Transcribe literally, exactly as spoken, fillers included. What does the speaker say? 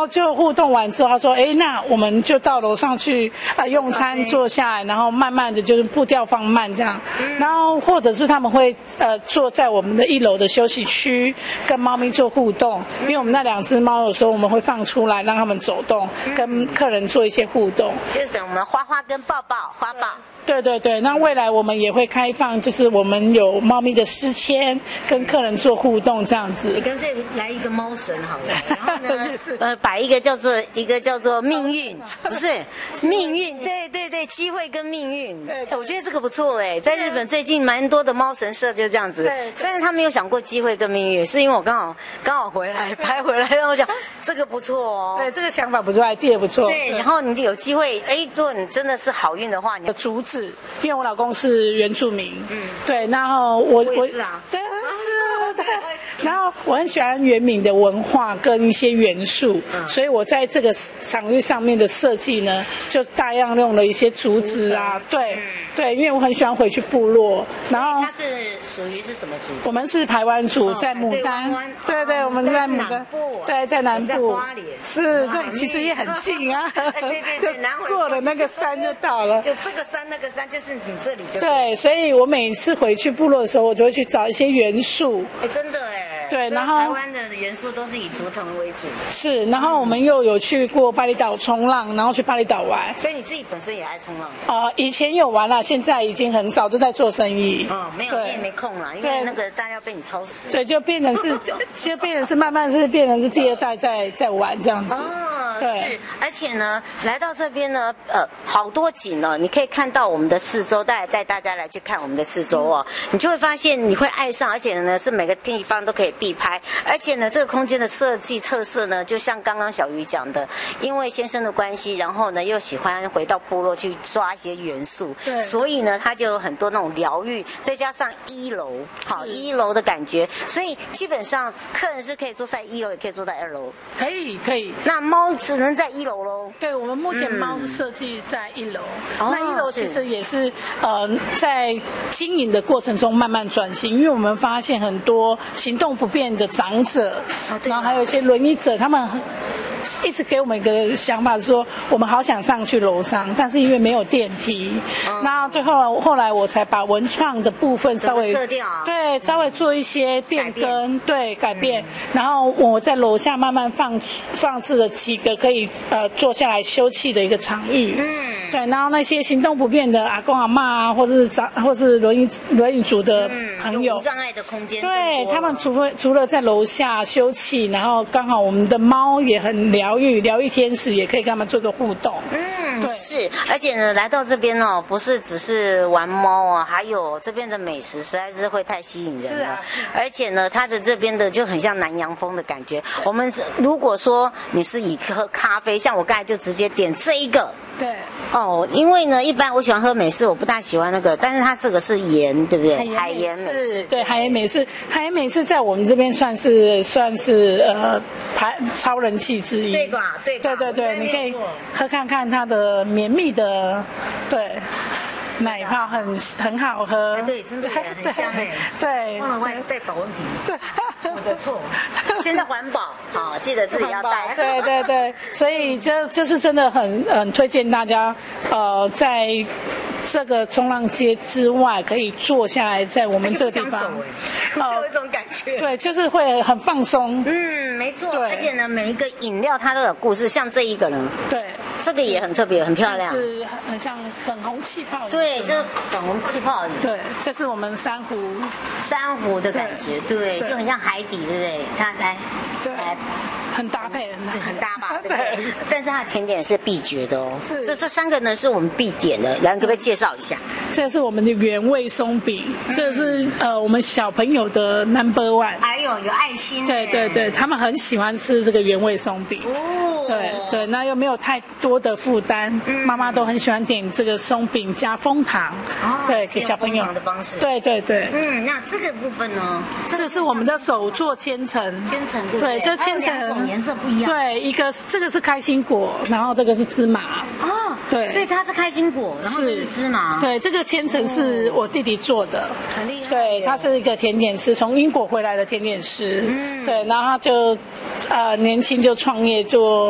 后就互动完之后，他说：“哎，那我们就到楼上去啊、呃、用餐，坐下来，然后慢慢的就是步调放慢这样。嗯、然后或者是他们会呃坐在我们的一楼的休息区，跟猫咪做互动，因为我们那两只猫有时候我们会放出来让他们走动，跟客人做一些互动， 就是等我们花花跟抱抱花抱。” 对对对，那未来我们也会开放，就是我们有猫咪的私签，跟客人做互动这样子。 你干脆来一个猫神好了，然后呢，呃，摆一个叫做一个叫做命运，不是命运，对对对，机会跟命运。对，我觉得这个不错哎，在日本最近蛮多的猫神社就这样子，但是他没有想过机会跟命运，是因为我刚好刚好回来拍回来，然后我想这个不错哦， 对，这个想法不错 ，idea 不错。 对，然后你有机会，哎，如果你真的是好运的话，你的竹子。因为我老公是原住民，嗯，对，然后我我也是啊， 对，是，对，然后我很喜欢原民的文化跟一些元素，嗯、所以我在这个场域上面的设计呢，就大量用了一些竹子啊，对，嗯、对，因为我很喜欢回去部落，然后它是属于是什么族？ 我们是排湾族，哦、在牡丹，对对，我们是在牡丹，对，在南部，是，对，其实也很近啊， 对对对，南过了那个山就到了， 就这个山那个山就是。你这里就对，所以我每次回去部落的时候，我就会去找一些元素。 哎，真的哎。 对，然后台湾的元素都是以竹藤为主。 是，然后我们又有去过巴厘岛冲浪，然后去巴厘岛玩。 所以你自己本身也爱冲浪？ 呃，以前有玩啦，现在已经很少，都在做生意。 嗯，没有，也没空了，因为那个大家要被你操死。 对，就变成是，就变成是慢慢是变成是第二代在在玩这样子。 哦，对，而且呢，来到这边呢，呃，好多景哦，你可以看到我们的四周，带带大家来去看我们的四周哦，嗯、你就会发现你会爱上，而且呢是每个地方都可以必拍，而且呢这个空间的设计特色呢，就像刚刚小鱼讲的，因为先生的关系，然后呢又喜欢回到部落去抓一些元素，对，所以呢他就有很多那种疗愈，再加上一楼，好一楼的感觉，所以基本上客人是可以坐在一楼，也可以坐在二楼， 可以可以。 那猫只能在一楼喽？ 对，我们目前猫是设计在一楼，嗯、那一楼其实也是呃在经营的过程中慢慢转型，因为我们发现很多行动不便的长者，哦、然后还有一些轮椅者，他们很。一直给我们一个想法，说我们好想上去楼上，但是因为没有电梯，嗯、然后最后后来我才把文创的部分稍微对稍微做一些变更，改对改变，嗯、然后我在楼下慢慢放放置了几个可以呃坐下来休憩的一个场域，嗯，对，然后那些行动不便的阿公阿嬷啊，或是长或是轮椅轮椅族的朋友， 嗯、无障碍的空间， 对他们除了除了在楼下休憩，然后刚好我们的猫也很疗。疗愈疗愈天使也可以跟他们做个互动， 嗯，是，而且呢，来到这边哦，不是只是玩猫啊，还有这边的美食实在是会太吸引人了。是啊，是而且呢，它的这边的就很像南洋风的感觉。我们如果说你是以喝咖啡，像我刚才就直接点这一个。 对哦，因为呢，一般我喜欢喝美式，我不大喜欢那个，但是它这个是盐，对不对？海盐美式， 对，海盐美式，海盐美式在我们这边算是算是呃排超人气之一， 对吧？对吧对对对，你可以喝看看它的绵密的，对。奶泡很很好喝， 哎、对，真的很香哎。 对， 忘了外带保温瓶，对，我的错。现在环保，好，记得自己要带。 对对对，所以就就是真的很很推荐大家，呃，在这个冲浪街之外，可以坐下来在我们这个地方， 呃，有一种感觉。 对，就是会很放松。 嗯，没错。而且呢，每一个饮料它都有故事，像这一个呢， 对， 这个也很特别，很漂亮， 是很像粉红气泡。 对。对，这粉红气泡饮。 对，这是我们珊瑚， 珊瑚的感觉，对，对就很像海底，对不对？看来， 对，来很搭配， 很很搭吧？ 对。 对但是它的甜点是必绝的哦。是。这这三个呢是我们必点的，然后可不可以介绍一下？ 这是我们的原味松饼，嗯、这是呃我们小朋友的 number one。 还有有爱心。 对对对，他们很喜欢吃这个原味松饼。哦。对对，那又没有太多的负担，嗯、妈妈都很喜欢点这个松饼加枫糖，哦、对，给小朋友的方式。 对对对。 嗯，那这个部分呢？ 这是我们的手做千层。 千层对不对？对，这千层颜色不一样。 对，一个这个是开心果，然后这个是芝麻。 哦， 对， 所以它是开心果，然后是芝麻。 对，这个千层是我弟弟做的， 很厉害。 对，他是一个甜点师，从英国回来的甜点师。嗯，对，然后他就呃年轻就创业做。